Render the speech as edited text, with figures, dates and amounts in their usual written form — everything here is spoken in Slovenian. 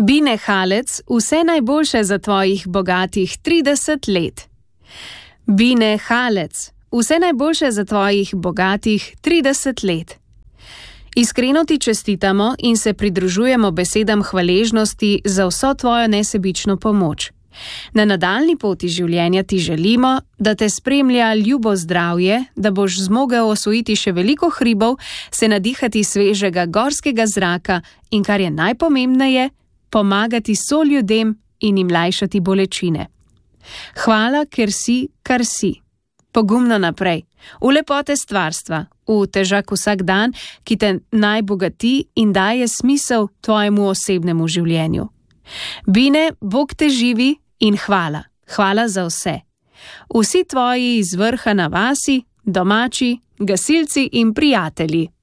Bine Halec, vse najboljše za tvojih bogatih 30 let. Bine Halec, vse najboljše za tvojih bogatih 30 let. Iskreno ti čestitamo in se pridružujemo besedam hvaležnosti za vso tvojo nesebično pomoč. Na nadaljni poti življenja ti želimo, da te spremlja ljubo zdravje, da boš zmogel osvojiti še veliko hribov, se nadihati svežega gorskega zraka in, kar je najpomembneje, pomagati soljudem in jim lajšati bolečine. Hvala, ker si, kar si. Pogumno naprej, v lepote stvarstva, v težak vsak dan, ki te najbogati in daje smisel tvojemu osebnemu življenju. Bine, Bog te živi in hvala. Hvala za vse. Vsi tvoji iz vrha na vasi, domači, gasilci in prijatelji.